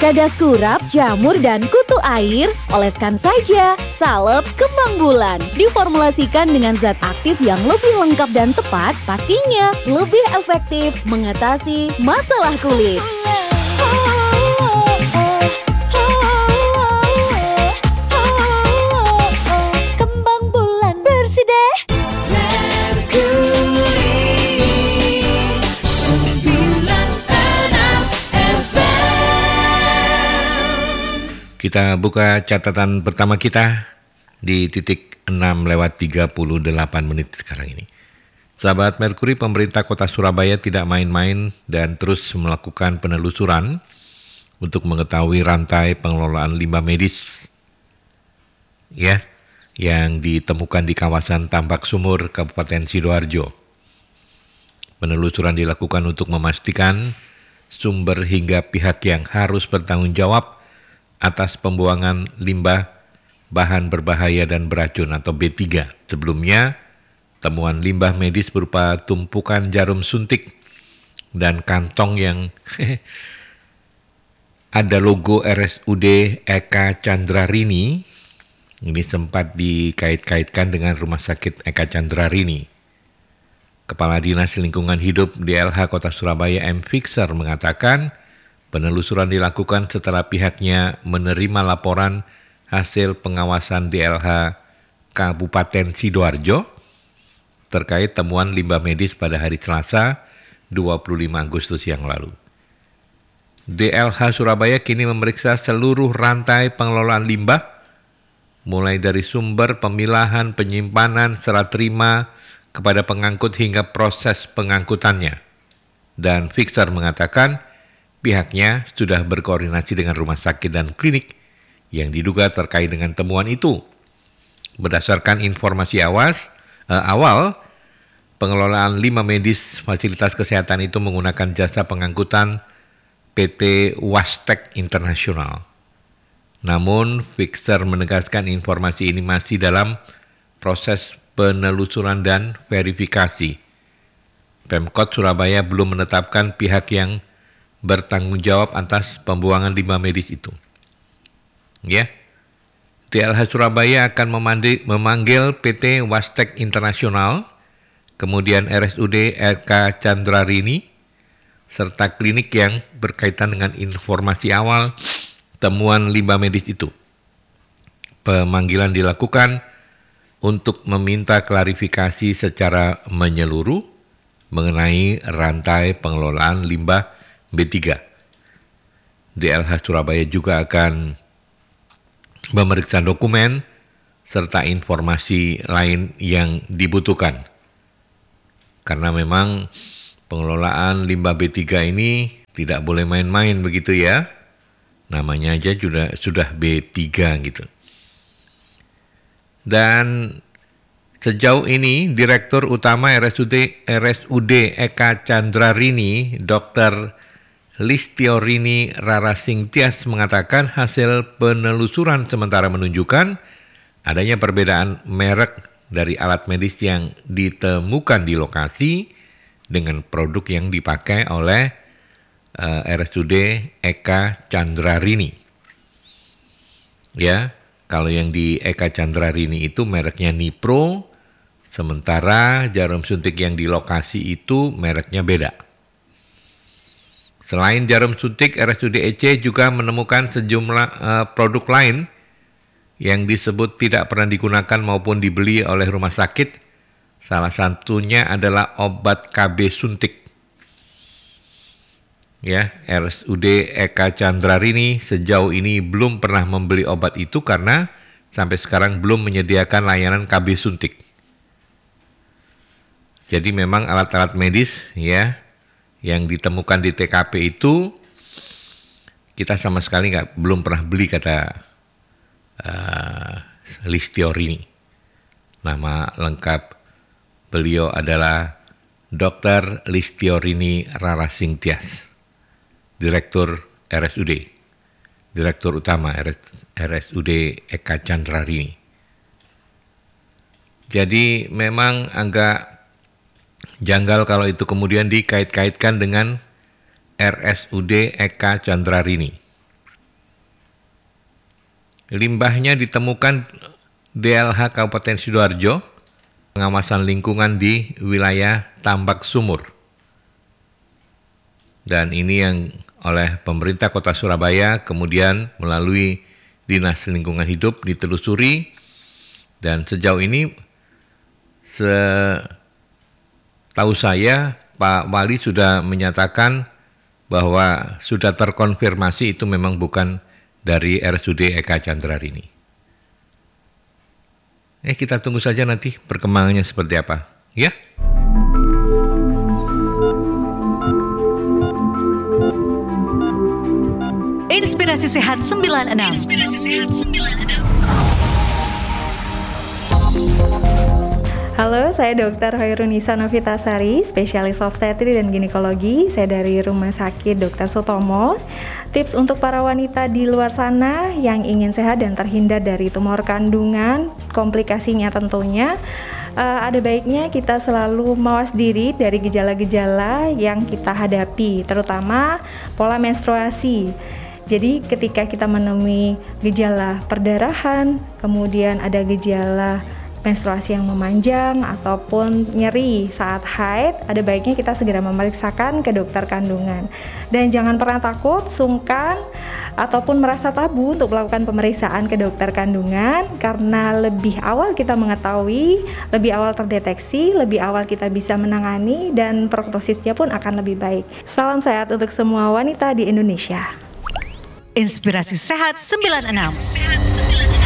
Cadas kurap, jamur, dan kutu air? Oleskan saja salep kembang bulan. Diformulasikan dengan zat aktif yang lebih lengkap dan tepat, pastinya lebih efektif mengatasi masalah kulit. Kembang bulan bersih deh. Kita buka catatan pertama kita di titik 6:38 menit sekarang ini. Sahabat Merkuri, pemerintah kota Surabaya tidak main-main dan terus melakukan penelusuran untuk mengetahui rantai pengelolaan limbah medis yang ditemukan di kawasan Tambak Sumur, Kabupaten Sidoarjo. Penelusuran dilakukan untuk memastikan sumber hingga pihak yang harus bertanggung jawab atas pembuangan limbah bahan berbahaya dan beracun atau B3. Sebelumnya, temuan limbah medis berupa tumpukan jarum suntik dan kantong yang ada logo RSUD Eka Candrarini ini sempat dikait-kaitkan dengan Rumah Sakit Eka Candrarini. Kepala Dinas Lingkungan Hidup DLH Kota Surabaya M. Fixer mengatakan, penelusuran dilakukan setelah pihaknya menerima laporan hasil pengawasan DLH Kabupaten Sidoarjo terkait temuan limbah medis pada hari Selasa 25 Agustus yang lalu. DLH Surabaya kini memeriksa seluruh rantai pengelolaan limbah, mulai dari sumber, pemilahan, penyimpanan, serah terima kepada pengangkut hingga proses pengangkutannya. Dan Fixer mengatakan, pihaknya sudah berkoordinasi dengan rumah sakit dan klinik yang diduga terkait dengan temuan itu. Berdasarkan informasi awal, pengelolaan limbah medis fasilitas kesehatan itu menggunakan jasa pengangkutan PT Wastek Internasional. Namun, Fixer menegaskan informasi ini masih dalam proses penelusuran dan verifikasi. Pemkot Surabaya belum menetapkan pihak yang bertanggung jawab atas pembuangan limbah medis itu. DLH Surabaya akan memanggil PT Wastek Internasional, kemudian RSUD Eka Candrarini, serta klinik yang berkaitan dengan informasi awal temuan limbah medis itu. Pemanggilan dilakukan untuk meminta klarifikasi secara menyeluruh mengenai rantai pengelolaan limbah B3. DLH Surabaya juga akan memeriksa dokumen serta informasi lain yang dibutuhkan. Karena memang pengelolaan limbah B3 ini tidak boleh main-main begitu ya. Namanya aja sudah B3 gitu. Dan sejauh ini Direktur Utama RSUD Eka Candrarini, Dr. Listiorini Rarasing Tias mengatakan hasil penelusuran sementara menunjukkan adanya perbedaan merek dari alat medis yang ditemukan di lokasi dengan produk yang dipakai oleh RSUD Eka Candrarini. Kalau yang di Eka Candrarini itu mereknya Nipro, sementara jarum suntik yang di lokasi itu mereknya beda. Selain jarum suntik, RSUD EC juga menemukan sejumlah produk lain yang disebut tidak pernah digunakan maupun dibeli oleh rumah sakit. Salah satunya adalah obat KB suntik. RSUD Eka Candrarini sejauh ini belum pernah membeli obat itu karena sampai sekarang belum menyediakan layanan KB suntik. Jadi memang alat-alat medis yang ditemukan di TKP itu kita sama sekali belum pernah beli, kata Listiorini. Nama lengkap beliau adalah Dr. Listiorini Rarasing Tias, Direktur RSUD, Direktur Utama RSUD Eka Candrarini. Jadi memang agak janggal kalau itu kemudian dikait-kaitkan dengan RSUD Eka Candrarini. Limbahnya ditemukan DLH Kabupaten Sidoarjo, pengawasan lingkungan di wilayah Tambak Sumur. Dan ini yang oleh pemerintah Kota Surabaya kemudian melalui Dinas Lingkungan Hidup ditelusuri, dan sejauh ini setahu saya Pak Wali sudah menyatakan bahwa sudah terkonfirmasi itu memang bukan dari RSUD Eka Candrarini. Kita tunggu saja nanti perkembangannya seperti apa, ya. Inspirasi Sehat 96. Inspirasi Sehat 96. Halo, saya Dr. Hoirunisa Novitasari, spesialis obstetri dan ginekologi. Saya dari Rumah Sakit Dr. Sutomo. Tips untuk para wanita di luar sana yang ingin sehat dan terhindar dari tumor kandungan, komplikasinya tentunya, ada baiknya kita selalu mawas diri dari gejala-gejala yang kita hadapi, terutama pola menstruasi. Jadi ketika kita menemui gejala perdarahan, kemudian ada gejala menstruasi yang memanjang ataupun nyeri saat haid, ada baiknya kita segera memeriksakan ke dokter kandungan. Dan jangan pernah takut, sungkan, ataupun merasa tabu untuk melakukan pemeriksaan ke dokter kandungan, karena lebih awal kita mengetahui, lebih awal terdeteksi, lebih awal kita bisa menangani, dan prognosisnya pun akan lebih baik. Salam sehat untuk semua wanita di Indonesia. Inspirasi Sehat 96.